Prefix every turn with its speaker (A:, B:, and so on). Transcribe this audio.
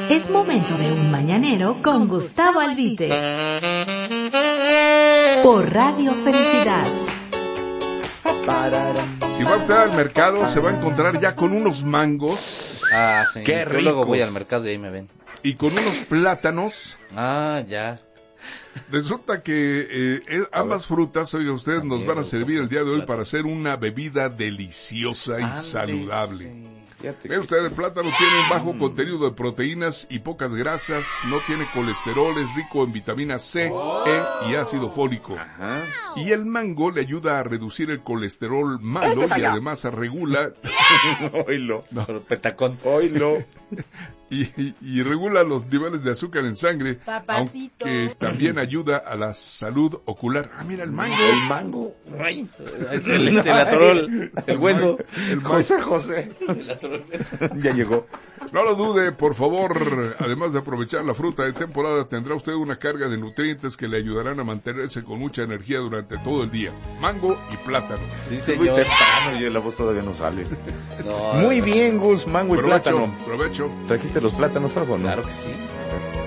A: Es momento de un mañanero con Gustavo Albite. Por Radio Felicidad.
B: Si va usted al mercado, se va a encontrar ya con unos mangos.
C: Ah, sí.
B: Qué
C: Yo
B: rico.
C: luego voy al mercado y ahí me ven.
B: Y con unos plátanos.
C: Ah, ya.
B: Resulta que ambas frutas, oiga usted, nos van a servir el día de hoy para hacer una bebida deliciosa y saludable. Ve usted, el plátano tiene un bajo contenido de proteínas y pocas grasas, no tiene colesterol, es rico en vitamina C, E y ácido fólico.
D: Ajá.
B: Y el mango le ayuda a reducir el colesterol malo y además regula...
D: Oílo.
B: No.
C: Petacón.
D: Oílo.
B: Y regula los niveles de azúcar en sangre,
E: Papacito.
B: aunque también ayuda a la salud ocular. Ah, mira el mango.
D: El mango.
C: Ay, se le atoró el hueso.
B: El mango.
D: José.
C: Se le atoró el hueso.
D: Ya llegó.
B: No lo dude, por favor. Además de aprovechar la fruta de temporada, tendrá usted una carga de nutrientes que le ayudarán a mantenerse con mucha energía durante todo el día. Mango y plátano.
C: Sí,
D: Muy
C: señor.
D: temprano y la voz todavía no sale.
C: No,
D: Muy bien, Gus, mango y
B: Provecho,
D: plátano.
B: provecho.
D: ¿Trajiste los plátanos, Fafo, no?
C: Claro que sí.